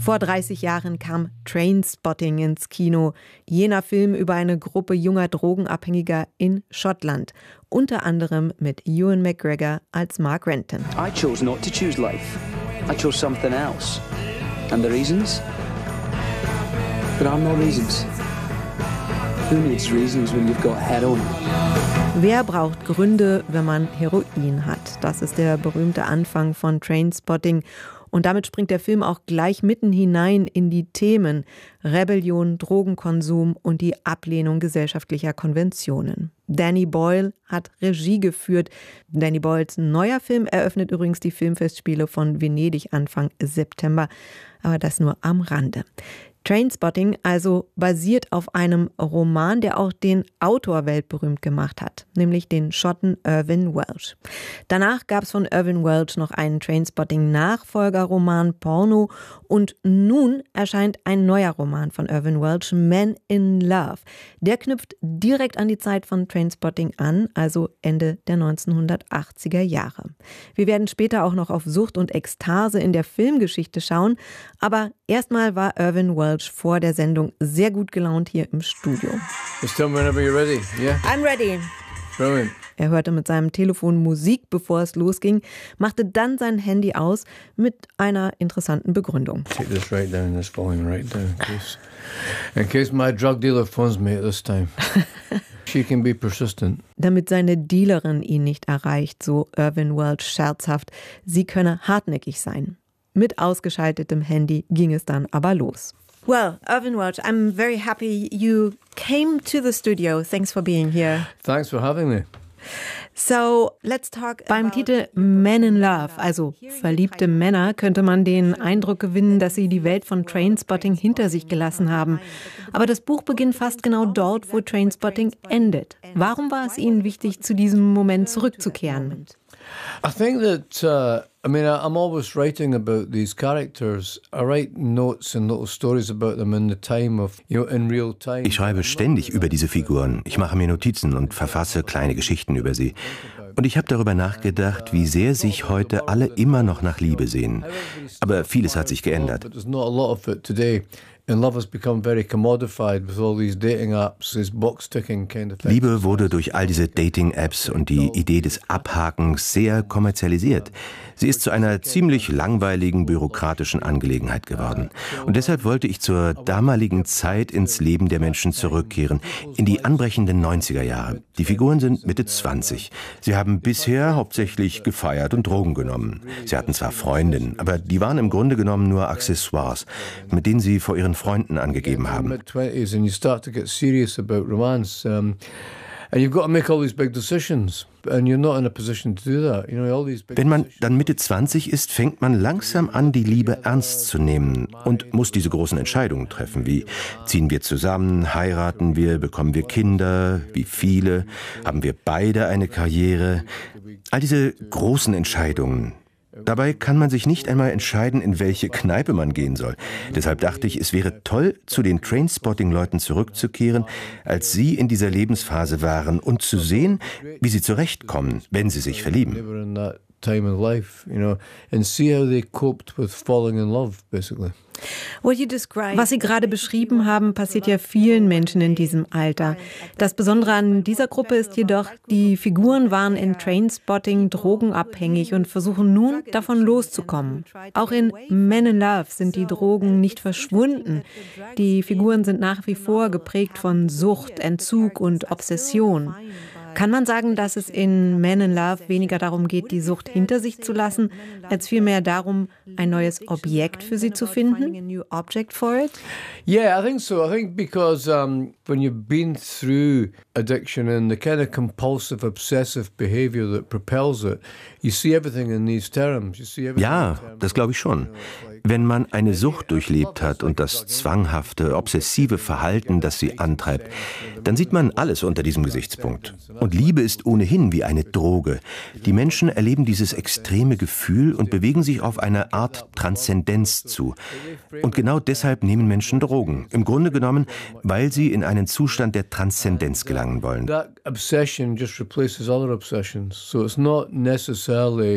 Vor 30 Jahren kam Trainspotting ins Kino, jener Film über eine Gruppe junger Drogenabhängiger in Schottland. Unter anderem mit Ewan McGregor als Mark Renton. I chose not to choose life. I chose something else. And the reasons? There are no reasons. Who needs reasons when you've got heroin? Wer braucht Gründe, wenn man Heroin hat? Das ist der berühmte Anfang von Trainspotting. Und damit springt der Film auch gleich mitten hinein in die Themen Rebellion, Drogenkonsum und die Ablehnung gesellschaftlicher Konventionen. Danny Boyle hat Regie geführt. Danny Boyles neuer Film eröffnet übrigens die Filmfestspiele von Venedig Anfang September. Aber das nur am Rande. Trainspotting also basiert auf einem Roman, der auch den Autor weltberühmt gemacht hat, nämlich den Schotten Irvine Welsh. Danach gab es von Irvine Welsh noch einen Trainspotting-Nachfolgerroman Porno und nun erscheint ein neuer Roman von Irvine Welsh, Man in Love. Der knüpft direkt an die Zeit von Trainspotting an, also Ende der 1980er Jahre. Wir werden später auch noch auf Sucht und Ekstase in der Filmgeschichte schauen, aber erstmal war Irvine Welsh vor der Sendung sehr gut gelaunt hier im Studio. Just tell me whenever you're ready. Yeah? I'm ready. Brilliant. Er hörte mit seinem Telefon Musik, bevor es losging, machte dann sein Handy aus mit einer interessanten Begründung. Take this right down, this volume right down, in case my drug dealer phones me at this time. She can be persistent. Damit seine Dealerin ihn nicht erreicht, so Irvine Welsh scherzhaft, sie könne hartnäckig sein. Mit ausgeschaltetem Handy ging es dann aber los. Well, Irvine Welsh, I'm very happy you came to the studio. Thanks for being here. Thanks for having me. So, let's talk Beim Titel Men in Love, also verliebte Männer, könnte man den Eindruck gewinnen, dass sie die Welt von Trainspotting hinter sich gelassen haben. Aber das Buch beginnt fast genau dort, wo Trainspotting endet. Warum war es Ihnen wichtig, zu diesem Moment zurückzukehren? I think that, I'm always writing about these characters. I write notes and little stories about them in the time of, in real time. Ich schreibe ständig über diese Figuren. Ich mache mir Notizen und verfasse kleine Geschichten über sie. Und ich habe darüber nachgedacht, wie sehr sich heute alle immer noch nach Liebe sehen. Aber vieles hat sich geändert. Liebe wurde durch all diese Dating-Apps und die Idee des Abhakens sehr kommerzialisiert. Sie ist zu einer ziemlich langweiligen, bürokratischen Angelegenheit geworden. Und deshalb wollte ich zur damaligen Zeit ins Leben der Menschen zurückkehren, in die anbrechenden 90er Jahre. Die Figuren sind Mitte 20. Sie haben bisher hauptsächlich gefeiert und Drogen genommen. Sie hatten zwar Freundinnen, aber die waren im Grunde genommen nur Accessoires, mit denen sie vor ihren Freunden angegeben haben. Wenn man dann Mitte 20 ist, fängt man langsam an, die Liebe ernst zu nehmen und muss diese großen Entscheidungen treffen, wie ziehen wir zusammen, heiraten wir, bekommen wir Kinder, wie viele, haben wir beide eine Karriere. All diese großen Entscheidungen. Dabei kann man sich nicht einmal entscheiden, in welche Kneipe man gehen soll. Deshalb dachte ich, es wäre toll, zu den Trainspotting-Leuten zurückzukehren, als sie in dieser Lebensphase waren und zu sehen, wie sie zurechtkommen, wenn sie sich verlieben. Was Sie gerade beschrieben haben, passiert ja vielen Menschen in diesem Alter. Das Besondere an dieser Gruppe ist jedoch, die Figuren waren in Trainspotting drogenabhängig und versuchen nun, davon loszukommen. Auch in Men in Love sind die Drogen nicht verschwunden. Die Figuren sind nach wie vor geprägt von Sucht, Entzug und Obsession. Kann man sagen, dass es in Men in Love weniger darum geht, die Sucht hinter sich zu lassen, als vielmehr darum, ein neues Objekt für sie zu finden? Yeah, I think so. I think because when you've been through addiction and the kind of compulsive, obsessive behavior that propels it, you see everything in these terms. Ja, das glaube ich schon. Wenn man eine Sucht durchlebt hat und das zwanghafte, obsessive Verhalten, das sie antreibt, dann sieht man alles unter diesem Gesichtspunkt. Und Liebe ist ohnehin wie eine Droge. Die Menschen erleben dieses extreme Gefühl und bewegen sich auf eine Art Transzendenz zu. Und genau deshalb nehmen Menschen Drogen. Im Grunde genommen, weil sie in einen Zustand der Transzendenz gelangen wollen. That obsession just replaces other obsessions. So it's not necessarily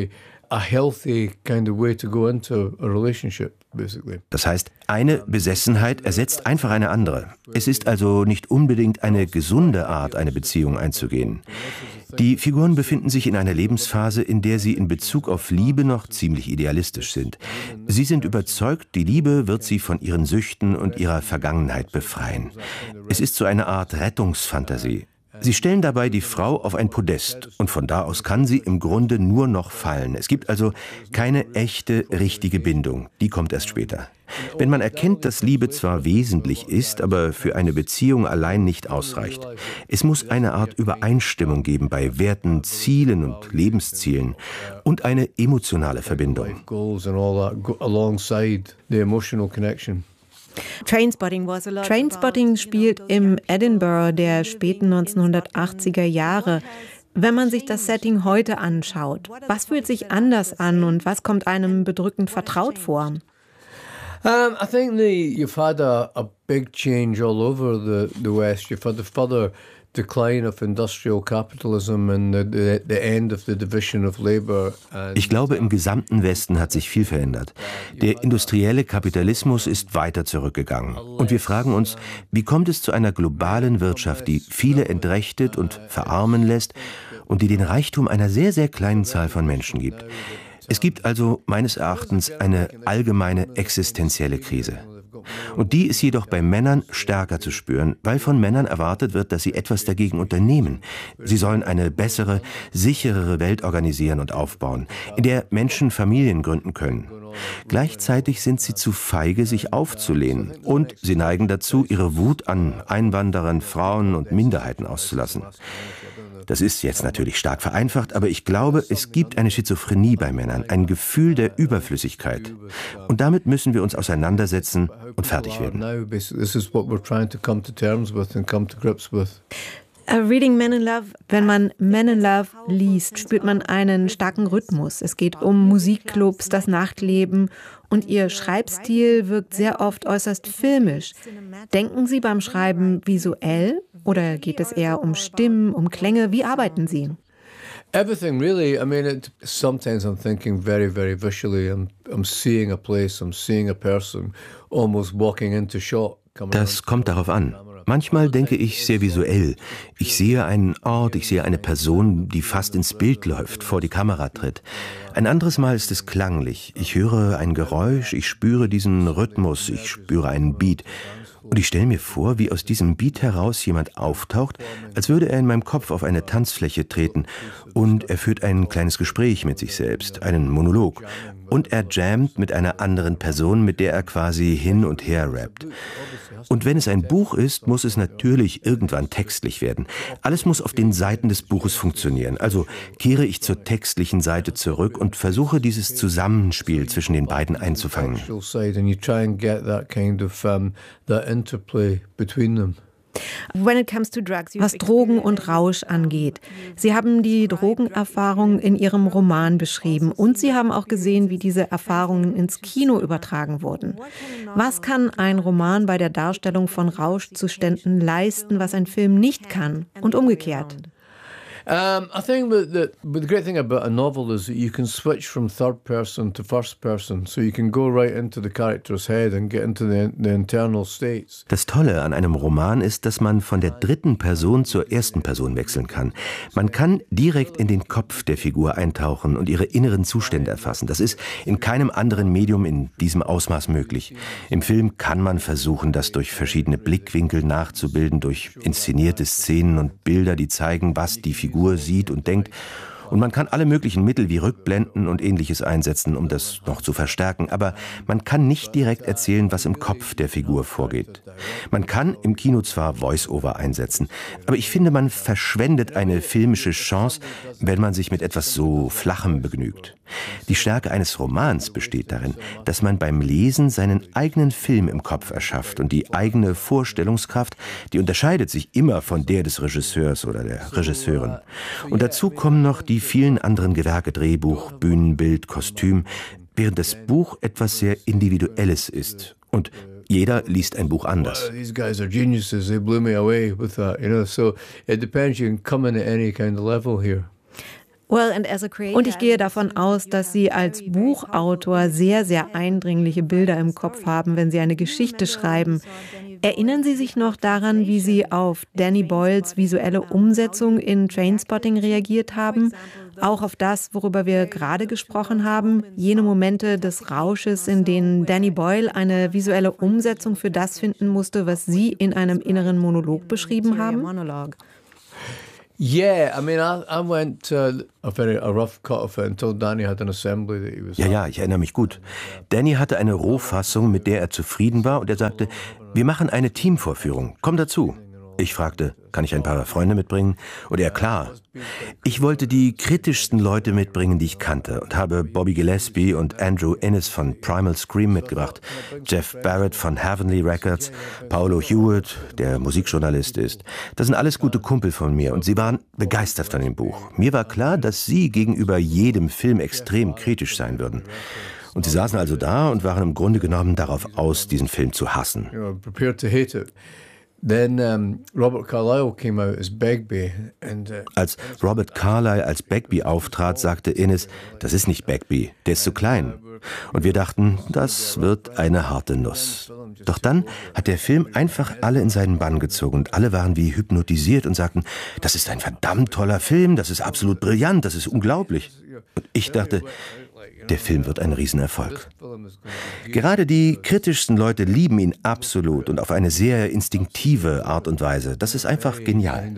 a healthy kind of way to go into a relationship, basically. Das heißt, eine Besessenheit ersetzt einfach eine andere. Es ist also nicht unbedingt eine gesunde Art, eine Beziehung einzugehen. Die Figuren befinden sich in einer Lebensphase, in der sie in Bezug auf Liebe noch ziemlich idealistisch sind. Sie sind überzeugt, die Liebe wird sie von ihren Süchten und ihrer Vergangenheit befreien. Es ist so eine Art Rettungsfantasie. Sie stellen dabei die Frau auf ein Podest und von da aus kann sie im Grunde nur noch fallen. Es gibt also keine echte, richtige Bindung. Die kommt erst später. Wenn man erkennt, dass Liebe zwar wesentlich ist, aber für eine Beziehung allein nicht ausreicht. Es muss eine Art Übereinstimmung geben bei Werten, Zielen und Lebenszielen und eine emotionale Verbindung. Trainspotting spielt im Edinburgh der späten 1980er Jahre. Wenn man sich das Setting heute anschaut, was fühlt sich anders an und was kommt einem bedrückend vertraut vor? I think you've had a big change all over the West. You've had the further decline of industrial capitalism and the end of the division of labor. Ich glaube, im gesamten Westen hat sich viel verändert. Der industrielle Kapitalismus ist weiter zurückgegangen. Und wir fragen uns, wie kommt es zu einer globalen Wirtschaft, die viele entrechtet und verarmen lässt und die den Reichtum einer sehr, sehr kleinen Zahl von Menschen gibt? Es gibt also meines Erachtens eine allgemeine existenzielle Krise. Und die ist jedoch bei Männern stärker zu spüren, weil von Männern erwartet wird, dass sie etwas dagegen unternehmen. Sie sollen eine bessere, sicherere Welt organisieren und aufbauen, in der Menschen Familien gründen können. Gleichzeitig sind sie zu feige, sich aufzulehnen. Und sie neigen dazu, ihre Wut an Einwanderern, Frauen und Minderheiten auszulassen. Das ist jetzt natürlich stark vereinfacht, aber ich glaube, es gibt eine Schizophrenie bei Männern, ein Gefühl der Überflüssigkeit. Und damit müssen wir uns auseinandersetzen und fertig werden. Reading Men in Love. Wenn man Men in Love liest, spürt man einen starken Rhythmus. Es geht um Musikclubs, das Nachtleben und ihr Schreibstil wirkt sehr oft äußerst filmisch. Denken Sie beim Schreiben visuell oder geht es eher um Stimmen, um Klänge? Wie arbeiten Sie? Everything really. I mean, sometimes I'm thinking very, very visually. I'm seeing a place, I'm seeing a person, almost walking into shot. Das kommt darauf an. Manchmal denke ich sehr visuell. Ich sehe einen Ort, ich sehe eine Person, die fast ins Bild läuft, vor die Kamera tritt. Ein anderes Mal ist es klanglich. Ich höre ein Geräusch, ich spüre diesen Rhythmus, ich spüre einen Beat. Und ich stelle mir vor, wie aus diesem Beat heraus jemand auftaucht, als würde er in meinem Kopf auf eine Tanzfläche treten. Und er führt ein kleines Gespräch mit sich selbst, einen Monolog. Und er jammt mit einer anderen Person, mit der er quasi hin und her rappt. Und wenn es ein Buch ist, muss es natürlich irgendwann textlich werden. Alles muss auf den Seiten des Buches funktionieren. Also kehre ich zur textlichen Seite zurück und versuche, dieses Zusammenspiel zwischen den beiden einzufangen. Was Drogen und Rausch angeht. Sie haben die Drogenerfahrungen in Ihrem Roman beschrieben und Sie haben auch gesehen, wie diese Erfahrungen ins Kino übertragen wurden. Was kann ein Roman bei der Darstellung von Rauschzuständen leisten, was ein Film nicht kann und umgekehrt? I think the great thing about a novel is that you can switch from third person to first person, so you can go right into the character's head and get into the internal states. Das Tolle an einem Roman ist, dass man von der dritten Person zur ersten Person wechseln kann. Man kann direkt in den Kopf der Figur eintauchen und ihre inneren Zustände erfassen. Das ist in keinem anderen Medium in diesem Ausmaß möglich. Im Film kann man versuchen, das durch verschiedene Blickwinkel nachzubilden, durch inszenierte Szenen und Bilder, die zeigen, was die Figur sieht und denkt. Und man kann alle möglichen Mittel wie Rückblenden und Ähnliches einsetzen, um das noch zu verstärken. Aber man kann nicht direkt erzählen, was im Kopf der Figur vorgeht. Man kann im Kino zwar Voice-Over einsetzen, aber ich finde, man verschwendet eine filmische Chance, wenn man sich mit etwas so Flachem begnügt. Die Stärke eines Romans besteht darin, dass man beim Lesen seinen eigenen Film im Kopf erschafft und die eigene Vorstellungskraft, die unterscheidet sich immer von der des Regisseurs oder der Regisseurin. Und dazu kommen noch die vielen anderen Gewerke, Drehbuch, Bühnenbild, Kostüm, während das Buch etwas sehr Individuelles ist. Und jeder liest ein Buch anders. These guys are geniuses. They blew me away with that, So it depends. You can come in at any kind of level here. Und ich gehe davon aus, dass Sie als Buchautor sehr, sehr eindringliche Bilder im Kopf haben, wenn Sie eine Geschichte schreiben. Erinnern Sie sich noch daran, wie Sie auf Danny Boyles visuelle Umsetzung in Trainspotting reagiert haben? Auch auf das, worüber wir gerade gesprochen haben, jene Momente des Rausches, in denen Danny Boyle eine visuelle Umsetzung für das finden musste, was Sie in einem inneren Monolog beschrieben haben? Yeah, I mean, I went a rough cut of it and told Danny had an assembly that he was. Ja, ich erinnere mich gut. Danny hatte eine Rohfassung, mit der er zufrieden war, und er sagte, wir machen eine Teamvorführung, komm dazu. Ich fragte, kann ich ein paar Freunde mitbringen? Und er, klar. Ich wollte die kritischsten Leute mitbringen, die ich kannte, und habe Bobby Gillespie und Andrew Innes von Primal Scream mitgebracht, Jeff Barrett von Heavenly Records, Paolo Hewitt, der Musikjournalist ist. Das sind alles gute Kumpel von mir, und sie waren begeistert von dem Buch. Mir war klar, dass sie gegenüber jedem Film extrem kritisch sein würden. Und sie saßen also da und waren im Grunde genommen darauf aus, diesen Film zu hassen. Prepared to hate it. Then Robert Carlyle came out as Begbie. Als Robert Carlyle als Begbie auftrat, sagte Innes, das ist nicht Begbie, der ist zu klein. Und wir dachten, das wird eine harte Nuss. Doch dann hat der Film einfach alle in seinen Bann gezogen und alle waren wie hypnotisiert und sagten, das ist ein verdammt toller Film, das ist absolut brillant, das ist unglaublich. Und ich dachte, der Film wird ein Riesenerfolg. Gerade die kritischsten Leute lieben ihn absolut und auf eine sehr instinktive Art und Weise. Das ist einfach genial.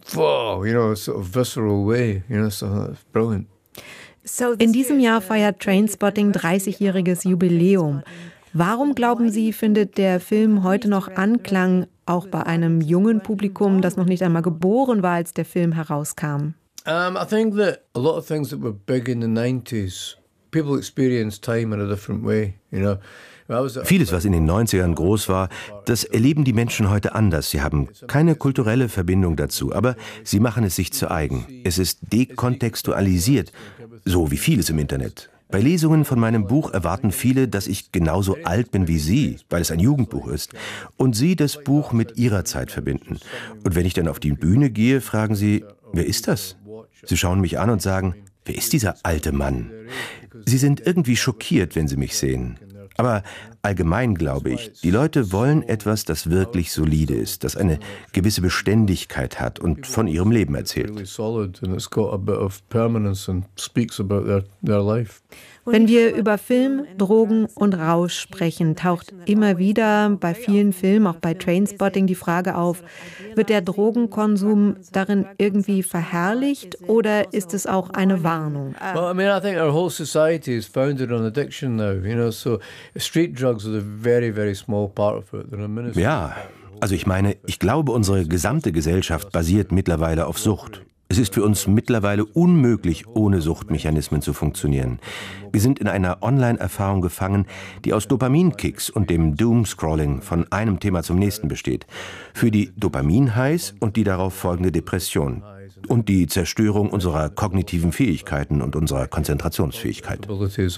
In diesem Jahr feiert Trainspotting 30-jähriges Jubiläum. Warum, glauben Sie, findet der Film heute noch Anklang, auch bei einem jungen Publikum, das noch nicht einmal geboren war, als der Film herauskam? I think that a lot of things that were big in the 90s, people experience time in a different way, you know. Vieles, was in den 90ern groß war, das erleben die Menschen heute anders. Sie haben keine kulturelle Verbindung dazu, aber sie machen es sich zu eigen. Es ist dekontextualisiert, so wie vieles im Internet. Bei Lesungen von meinem Buch erwarten viele, dass ich genauso alt bin wie sie, weil es ein Jugendbuch ist, und sie das Buch mit ihrer Zeit verbinden. Und wenn ich dann auf die Bühne gehe, fragen sie, wer ist das? Sie schauen mich an und sagen, wer ist dieser alte Mann? Sie sind irgendwie schockiert, wenn sie mich sehen. Aber allgemein glaube ich, die Leute wollen etwas, das wirklich solide ist, das eine gewisse Beständigkeit hat und von ihrem Leben erzählt. Wenn wir über Film, Drogen und Rausch sprechen, taucht immer wieder bei vielen Filmen, auch bei Trainspotting, die Frage auf, wird der Drogenkonsum darin irgendwie verherrlicht oder ist es auch eine Warnung? Well, I mean, I think our whole society is founded on addiction now, you know, so street drugs are a very, very small part of it. Ja, also ich meine, ich glaube, unsere gesamte Gesellschaft basiert mittlerweile auf Sucht. Es ist für uns mittlerweile unmöglich, ohne Suchtmechanismen zu funktionieren. Wir sind in einer Online-Erfahrung gefangen, die aus Dopaminkicks und dem Doom-Scrolling von einem Thema zum nächsten besteht. Für die Dopamin-Highs und die darauf folgende Depression. Und die Zerstörung unserer kognitiven Fähigkeiten und unserer Konzentrationsfähigkeit.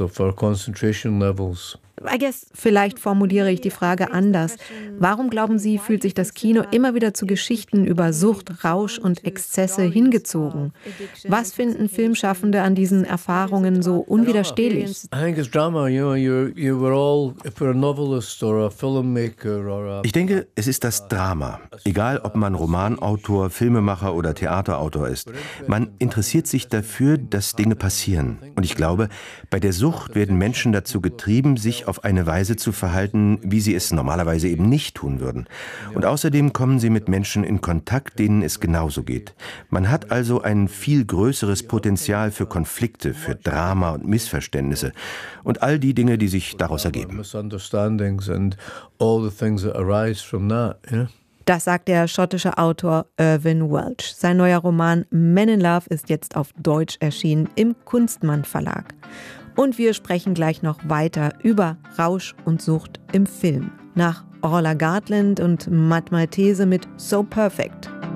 Vielleicht formuliere ich die Frage anders. Warum, glauben Sie, fühlt sich das Kino immer wieder zu Geschichten über Sucht, Rausch und Exzesse hingezogen? Was finden Filmschaffende an diesen Erfahrungen so unwiderstehlich? Ich denke, es ist das Drama. Egal, ob man Romanautor, Filmemacher oder Theaterautor ist. Man interessiert sich dafür, dass Dinge passieren. Und ich glaube, bei der Sucht werden Menschen dazu getrieben, sich auf eine Weise zu verhalten, wie sie es normalerweise eben nicht tun würden. Und außerdem kommen sie mit Menschen in Kontakt, denen es genauso geht. Man hat also ein viel größeres Potenzial für Konflikte, für Drama und Missverständnisse und all die Dinge, die sich daraus ergeben. Das sagt der schottische Autor Irvine Welsh. Sein neuer Roman Men in Love ist jetzt auf Deutsch erschienen im Kunstmann Verlag. Und wir sprechen gleich noch weiter über Rausch und Sucht im Film. Nach Orla Gartland und Matt Maltese mit So Perfect.